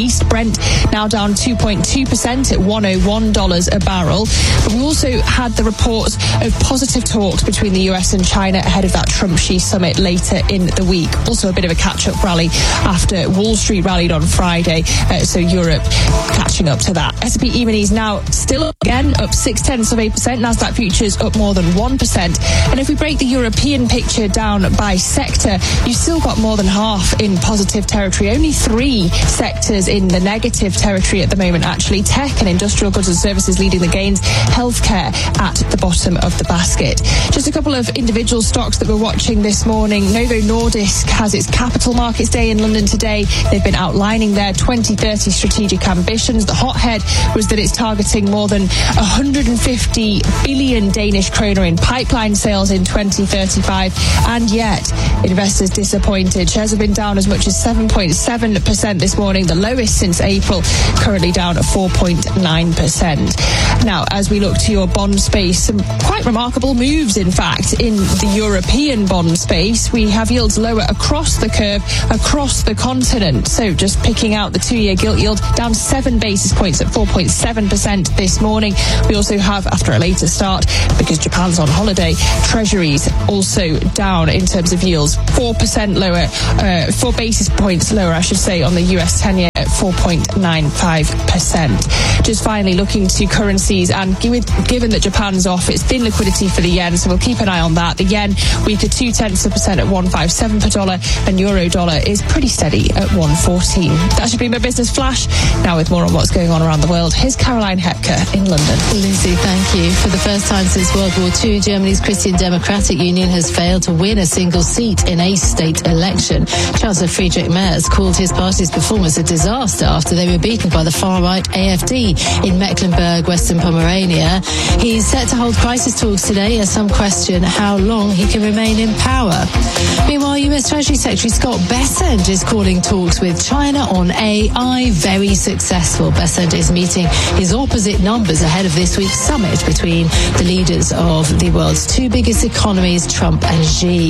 Brent now down two point two percent at one hundred one dollars a barrel. But we also had the reports of positive talks between the U S and China ahead of that Trump-Xi summit later in the week. Also a bit of a catch-up rally after Wall Street rallied on Friday, uh, so Europe catching up to that. S and P E-minis now still up again, up six tenths of eight percent. Nasdaq futures up more than one percent. And if we break the European picture down by sector, you've still got more than half in positive territory. Only three sectors in the negative territory at the moment, actually. Tech and industrial goods and services leading the gains. Healthcare at the bottom of the basket. Just a couple of individual stocks that we're watching this morning. Novo Nordisk has its Capital Markets Day in London today. They've been outlining their twenty thirty strategic ambitions. The hothead was that it's targeting more than one hundred fifty billion Danish kroner in pipeline sales in twenty thirty-five, and yet investors disappointed. Shares have been down as much as seven point seven percent this morning, the lowest since April, currently down at four point nine percent. Now, as we look to your bond space, some quite remarkable moves, in fact, in the European bond space. We have yields lower across the curve, across the continent. So just picking out the two-year gilt yield, down seven basis points at four point seven percent this morning. We also have, after a later start, because Japan's on holiday, Treasuries also down in terms of yields, four percent lower, uh, four basis points lower, I should say, on the U S ten-year at four point nine five percent. Just finally looking to currencies, and given, given that Japan's off, it's thin liquidity for the yen, so we'll keep an eye on that. The yen weaker two tenths of a percent at one fifty-seven per dollar, and euro dollar is pretty steady at one fourteen. That should be my business flash. Now with more on what's going on around the world, here's Caroline Hepker in London. Lucy, thank you. For the first time since World War Two, Germany's Christian Democratic Union has failed to win a single seat in a state election. Chancellor Friedrich Merz called his party's performance a disaster after they were beaten by the far-right A F D in Mecklenburg, Western Pomerania. He's set to hold crisis talks today as some question how long he can remain in power. Meanwhile, U S Treasury Secretary Scott Bessent is calling talks with China on A I very successful. Bessent is meeting his opposite numbers ahead of this week's summit between the leaders of the world's two biggest economies, Trump and Xi.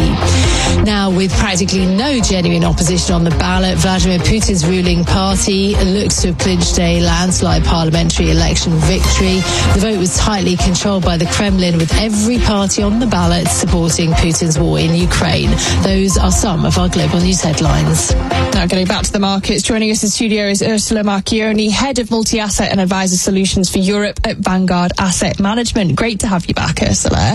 Now, with practically no genuine opposition on the ballot, Vladimir Putin's ruling party looks to have clinched a landslide parliamentary election victory. The vote was tightly controlled by the Kremlin, with every party on the ballot supporting Putin's war in Ukraine. Those are some of our global news headlines. Now getting back to the markets, joining us in studio is Ursula Marchioni, Head of Multi-Asset and Advisor Solutions for Europe at Vanguard Asset Management. Great to have you back, Ursula.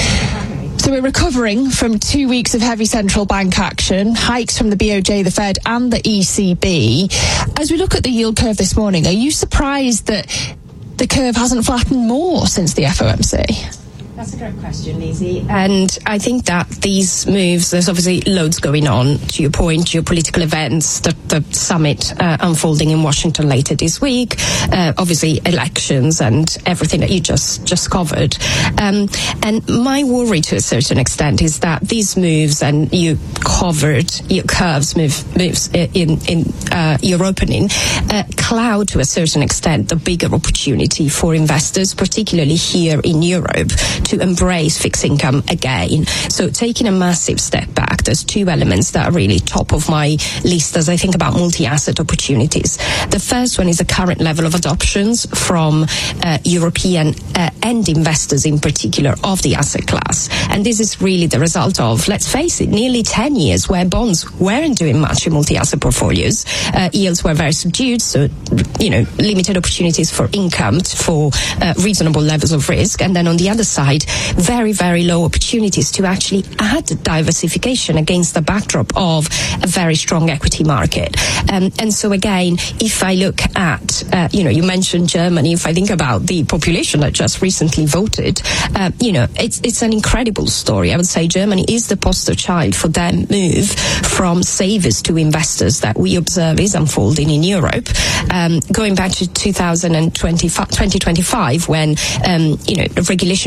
So we're recovering from two weeks of heavy central bank action, hikes from the B O J, the Fed and the E C B. As we look at the yield curve this morning, are you surprised that the curve hasn't flattened more since the F O M C? That's a great question, Lizzie. And I think that these moves, there's obviously loads going on. To your point, geopolitical events, the, the summit uh, unfolding in Washington later this week, uh, obviously elections and everything that you just, just covered. Um, and my worry to a certain extent is that these moves, and you covered your curves move, moves in, in uh, your opening, uh, cloud to a certain extent the bigger opportunity for investors, particularly here in Europe, to embrace fixed income again. So taking a massive step back, there's two elements that are really top of my list as I think about multi-asset opportunities. The first one is the current level of adoptions from uh, European uh, and investors in particular of the asset class. And this is really the result of, let's face it, nearly ten years where bonds weren't doing much in multi-asset portfolios. Uh, yields were very subdued, so, you know, limited opportunities for income, for uh, reasonable levels of risk. And then on the other side, very, very low opportunities to actually add diversification against the backdrop of a very strong equity market. Um, and so again, if I look at, uh, you know, you mentioned Germany, if I think about the population that just recently voted, uh, you know, it's, it's an incredible story. I would say Germany is the poster child for that move from savers to investors that we observe is unfolding in Europe. Um, going back to two thousand twenty-five, twenty twenty-five, when, um, you know, the regulation changed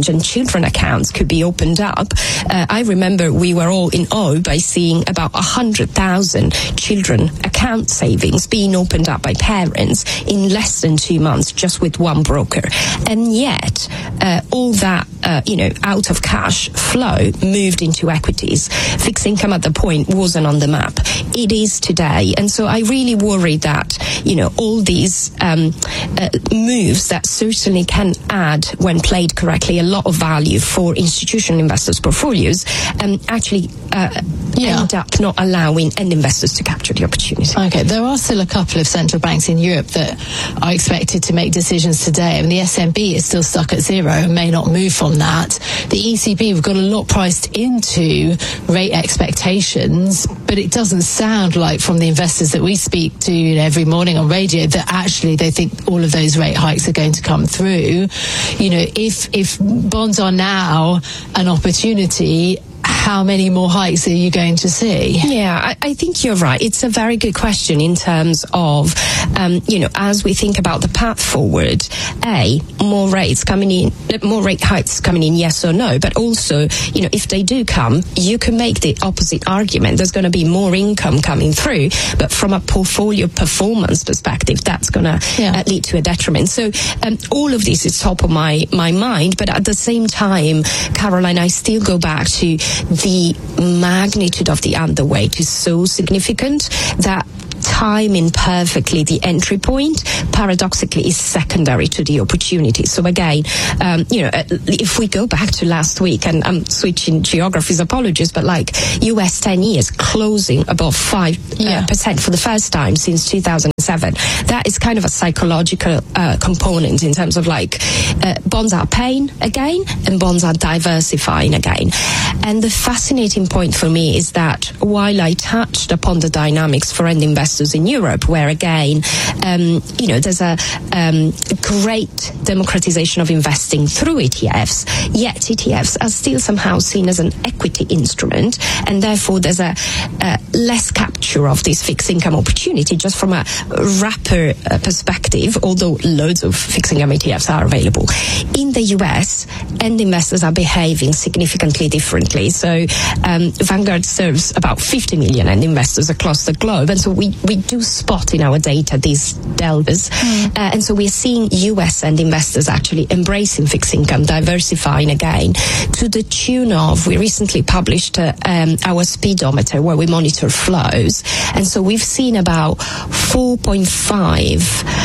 change and children accounts could be opened up. Uh, I remember we were all in awe by seeing about one hundred thousand children account savings being opened up by parents in less than two months just with one broker. And yet, uh, all that, uh, you know, out of cash flow moved into equities. Fixed income at the point wasn't on the map. It is today. And so I really worry that, you know, all these um, uh, moves that certainly can add, when played correctly, a lot of value for institutional investors' portfolios, um, actually uh, yeah. end up not allowing end investors to capture the opportunity. Okay, there are still a couple of central banks in Europe that are expected to make decisions today. I mean, the S N B is still stuck at zero and may not move from that. The E C B, we've got a lot priced into rate expectations, but it doesn't sound like from the investors that we speak to, you know, every morning on radio that actually they think all of those rate hikes are going to come through. You know, if if bonds are now an opportunity, how many more hikes are you going to see? Yeah, I, I think you're right. It's a very good question in terms of, um, you know, as we think about the path forward, A, more rates coming in, more rate hikes coming in, yes or no, but also, you know, if they do come, you can make the opposite argument. There's going to be more income coming through, but from a portfolio performance perspective, that's going to yeah. uh, lead to a detriment. So um, all of this is top of my, my mind, but at the same time, Caroline, I still go back to the magnitude of the underweight is so significant that timing perfectly the entry point paradoxically is secondary to the opportunity. So again, um, you know, if we go back to last week, and I'm switching geographies, apologies, but like U S ten years closing above five yeah. uh, percent for the first time since two thousand seven, that is kind of a psychological uh, component in terms of like uh, bonds are paying again and bonds are diversifying again. And the fascinating point for me is that while I touched upon the dynamics for end investors in Europe, where again, um, you know, there's a um, great democratization of investing through E T Fs, yet E T Fs are still somehow seen as an equity instrument, and therefore there's a, a less capture of this fixed income opportunity just from a wrapper uh, perspective, although loads of fixed income E T Fs are available. In the U S, end investors are behaving significantly differently. So um, Vanguard serves about fifty million end investors across the globe, and so we we do spot in our data these deltas. Mm. Uh, and so we're seeing U S end investors actually embracing fixed income, diversifying again, to the tune of, we recently published uh, um, our speedometer where we monitor flows. And so we've seen about four point five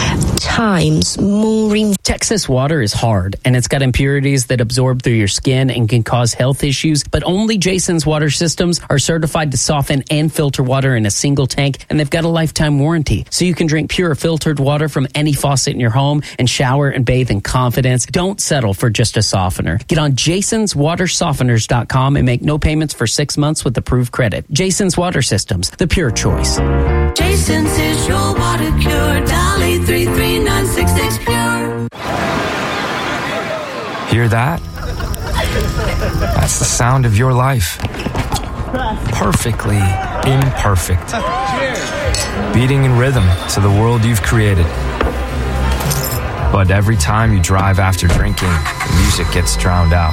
times more in Texas water is hard, and it's got impurities that absorb through your skin and can cause health issues, but only Jason's water systems are certified to soften and filter water in a single tank, and they've got a lifetime warranty. So you can drink pure filtered water from any faucet in your home and shower and bathe in confidence. Don't settle for just a softener. Get on jasons water softeners dot com and make no payments for six months with approved credit. Jason's Water Systems, the pure choice. Jason's is your water cure. Dolly three three nine six six pure. Hear that? That's the sound of your life. Perfectly imperfect. Beating in rhythm to the world you've created. But every time you drive after drinking, the music gets drowned out.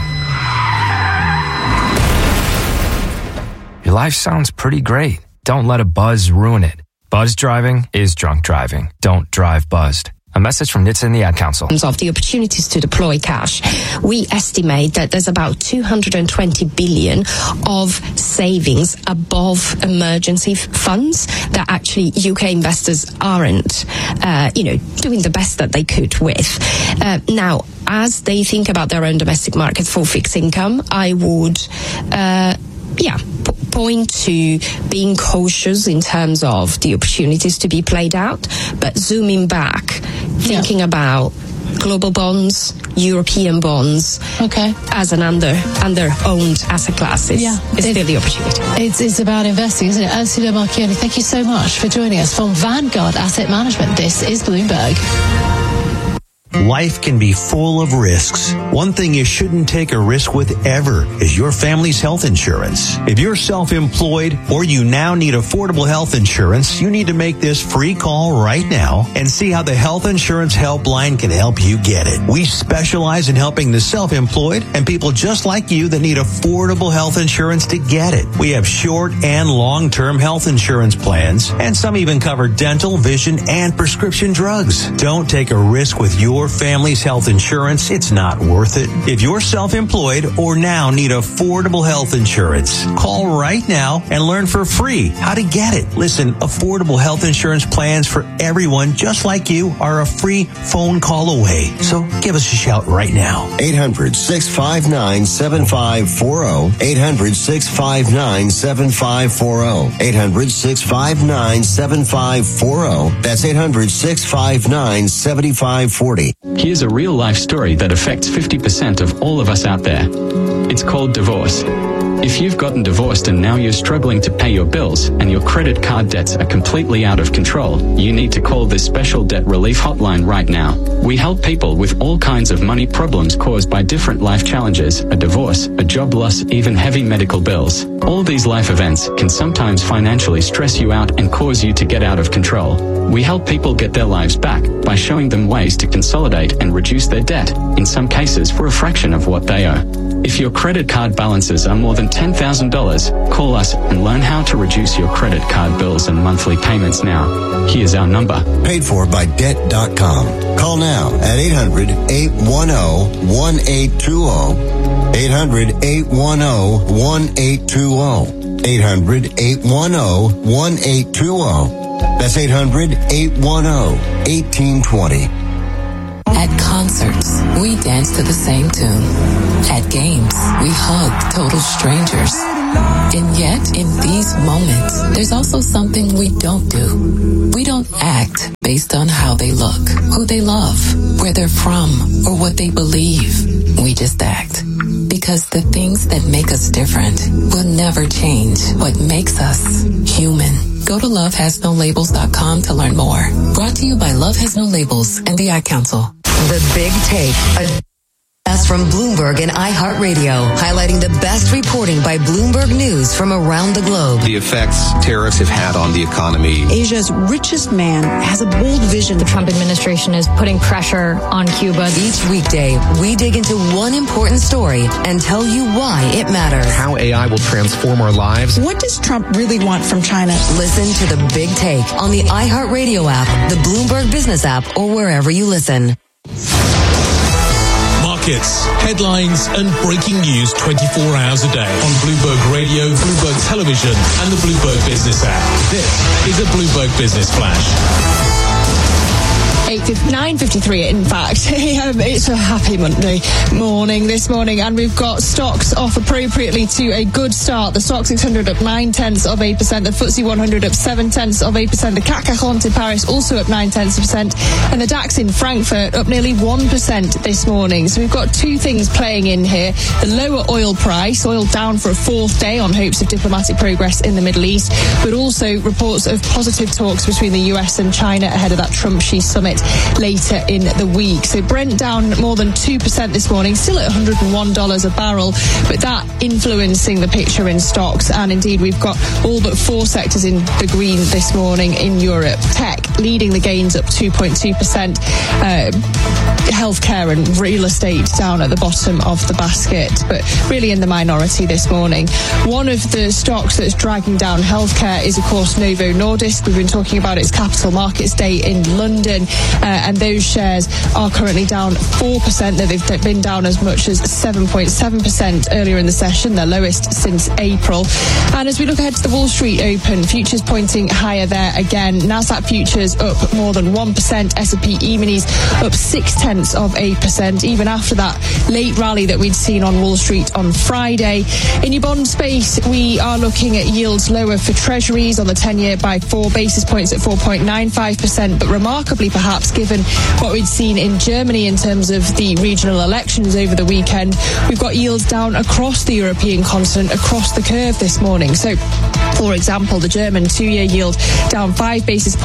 Your life sounds pretty great. Don't let a buzz ruin it. Buzz driving is drunk driving. Don't drive buzzed. A message from N H T S A and the Ad Council. Of the opportunities to deploy cash, we estimate that there's about two hundred twenty billion of savings above emergency f- funds that actually U K investors aren't, uh, you know, doing the best that they could with. Uh, now, as they think about their own domestic market for fixed income, I would, uh, yeah, p- point to being cautious in terms of the opportunities to be played out, but zooming back, thinking yeah. about global bonds, European bonds, okay, as an under under owned asset class is, yeah. is still the opportunity. It's, it's about investing, isn't it? Ursula Marchioni, thank you so much for joining us from Vanguard Asset Management. This is Bloomberg. Life can be full of risks. One thing you shouldn't take a risk with ever is your family's health insurance. If you're self-employed or you now need affordable health insurance, you need to make this free call right now and see how the Health Insurance Helpline can help you get it. We specialize in helping the self-employed and people just like you that need affordable health insurance to get it. We have short and long-term health insurance plans, and some even cover dental, vision, and prescription drugs. Don't take a risk with your family's health insurance. It's not worth it. If you're self-employed or now need affordable health insurance, call right now and learn for free how to get it. Listen, affordable health insurance plans for everyone just like you are a free phone call away. So give us a shout right now. eight hundred, six five nine, seven five four zero. eight hundred, six five nine, seven five four zero. eight hundred, six five nine, seven five four zero. That's eight hundred, six five nine, seven five four zero. Here's a real-life story that affects fifty percent of all of us out there. It's called divorce. If you've gotten divorced and now you're struggling to pay your bills and your credit card debts are completely out of control, you need to call this special debt relief hotline right now. We help people with all kinds of money problems caused by different life challenges, a divorce, a job loss, even heavy medical bills. All these life events can sometimes financially stress you out and cause you to get out of control. We help people get their lives back by showing them ways to consolidate and reduce their debt, in some cases for a fraction of what they owe. If your credit card balances are more than ten thousand dollars, call us and learn how to reduce your credit card bills and monthly payments now. Here's our number. Paid for by debt dot com. Call now at eight hundred, eight one zero, one eight two zero. eight hundred, eight one zero, one eight two zero. eight hundred, eight one zero, one eight two zero. That's eight hundred, eight one zero, one eight two zero. At concerts, we dance to the same tune. At games, we hug total strangers. And yet, in these moments, there's also something we don't do. We don't act based on how they look, who they love, where they're from, or what they believe. We just act. Because the things that make us different will never change what makes us human. Go to love has no labels dot com to learn more. Brought to you by Love Has No Labels and the Ad Council. The Big Take. A That's from Bloomberg and iHeartRadio, highlighting the best reporting by Bloomberg News from around the globe. The effects tariffs have had on the economy. Asia's richest man has a bold vision. The Trump administration is putting pressure on Cuba. Each weekday, we dig into one important story and tell you why it matters. How A I will transform our lives. What does Trump really want from China? Listen to The Big Take on the iHeartRadio app, the Bloomberg Business app, or wherever you listen. Markets, headlines and breaking news twenty-four hours a day on Bloomberg Radio, Bloomberg Television and the Bloomberg Business app. This is a Bloomberg Business Flash. nine fifty-three, in fact. It's a happy Monday morning this morning, and we've got stocks off appropriately to a good start. The Stoxx six hundred up nine tenths of eight percent, the F T S E one hundred up seven tenths of eight percent, the C A C quarante in Paris also up nine tenths of a percent, and the DAX in Frankfurt up nearly one percent this morning. So we've got two things playing in here. The lower oil price, oil down for a fourth day on hopes of diplomatic progress in the Middle East, but also reports of positive talks between the U S and China ahead of that Trump-Xi summit later in the week. So Brent down more than two percent this morning, still at one hundred one dollars a barrel, but that influencing the picture in stocks. And indeed, we've got all but four sectors in the green this morning in Europe. Tech leading the gains up two point two percent. Uh, healthcare and real estate down at the bottom of the basket, but really in the minority this morning. One of the stocks that's dragging down healthcare is, of course, Novo Nordisk. We've been talking about its Capital Markets Day in London, uh, and those shares are currently down four percent. They've been down as much as seven point seven percent earlier in the session, their lowest since April. And as we look ahead to the Wall Street Open, futures pointing higher there again. Nasdaq futures up more than one percent, S and P E-minis up six tenths of eight percent, even after that late rally that we'd seen on Wall Street on Friday. In your bond space, we are looking at yields lower for treasuries on the ten-year by four basis points at four point nine five percent, but remarkably perhaps given what we'd seen in Germany in terms of the regional elections over the weekend, we've got yields down across the European continent, across the curve this morning. So, for example, the German two-year yield down five basis points at three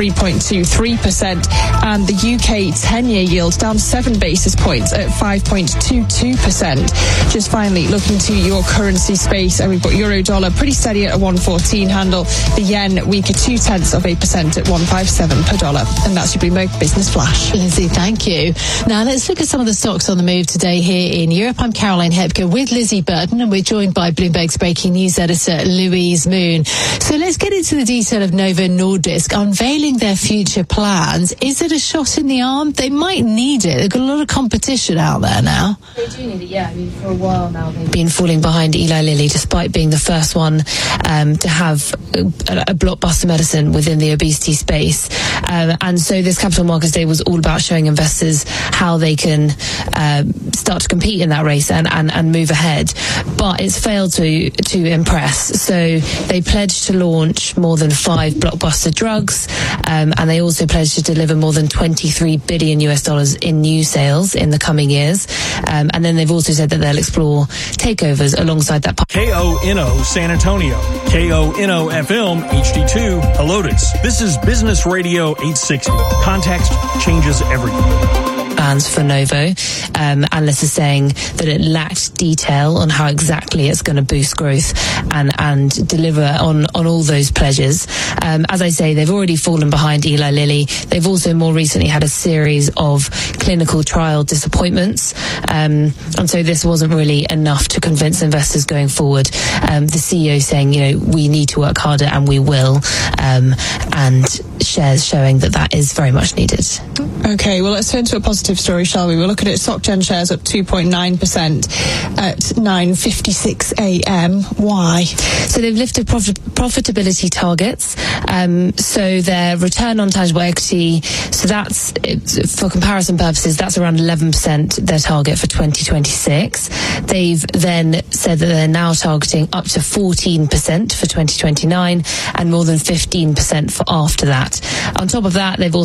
three point two three percent, and the U K ten-year yield down seven basis points at five point two two percent. Just finally, looking to your currency space, and we've got euro dollar pretty steady at a one fourteen handle. The yen weaker two tenths of a percent at one fifty-seven per dollar. And that's your Bloomberg Business Flash. Lizzie, thank you. Now let's look at some of the stocks on the move today here in Europe. I'm Caroline Hepker with Lizzie Burton, and we're joined by Bloomberg's breaking news editor Louise Moon. So let's get into the detail of Novo Nordisk unveiling their future plans. Is it a shot in the arm? They might need it. They've got a lot of competition out there now. They do need it, yeah. I mean, for a while now they've been falling behind Eli Lilly, despite being the first one um, to have a, a blockbuster medicine within the obesity space. Um, and so this Capital Markets Day was all about showing investors how they can uh, start to compete in that race and, and, and move ahead. But it's failed to, to impress. So they pledged to launch more than five blockbuster drugs, um, and they also pledged to deliver more than twenty-three billion US dollars in new sales in the coming years. Um, and then they've also said that they'll explore takeovers alongside that. K O N O San Antonio, K O N O F M H D two Helotes. This is Business Radio eight sixty. Context changes everything. Plans for Novo. Um, analysts are saying that it lacked detail on how exactly it's going to boost growth and, and deliver on, on all those pledges. Um, as I say, they've already fallen behind Eli Lilly. They've also more recently had a series of clinical trial disappointments. Um, and so this wasn't really enough to convince investors going forward. Um, the C E O saying, you know, we need to work harder and we will. Um, and shares showing that that is very much needed. Okay, well, let's turn to a positive story, shall we? We'll look at it. SocGen shares up two point nine percent at nine fifty-six a m. Why? So they've lifted profit- profitability targets. Um, so their return on tangible equity, so that's, for comparison purposes, that's around eleven percent their target for twenty twenty-six. They've then said that they're now targeting up to fourteen percent for twenty twenty-nine and more than fifteen percent for after that. On top of that, they've also